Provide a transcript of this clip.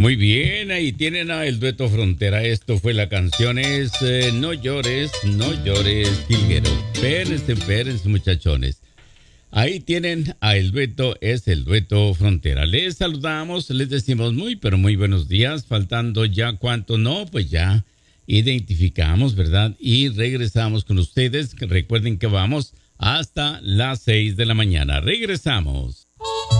Muy bien, ahí tienen a el dueto Frontera. Esto fue la canción, es No llores, no llores, Jilguero. Espérense, espérense, muchachones. Ahí tienen a el dueto, es el dueto Frontera. Les saludamos, les decimos muy, pero muy buenos días. Faltando ya cuánto, no, pues ya identificamos, ¿verdad? Y regresamos con ustedes. Recuerden que vamos hasta las 6 de la mañana. Regresamos.